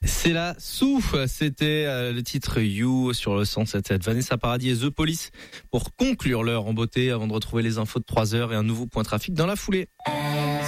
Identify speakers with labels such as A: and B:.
A: C'est la Souf, c'était le titre You sur le 107.7. Vanessa Paradis et The Police pour conclure l'heure en beauté avant de retrouver les infos de 3h et un nouveau point trafic dans la foulée.